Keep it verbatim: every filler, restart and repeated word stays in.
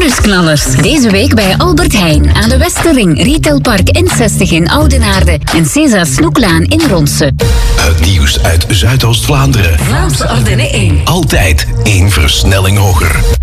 Bonusknallers. Deze week bij Albert Heijn aan de Westerring, Retailpark N zestig in Oudenaarde en César Snoeklaan in Ronse. Het nieuws uit Zuidoost-Vlaanderen. Vlaamse Ardennen één. Altijd één versnelling hoger.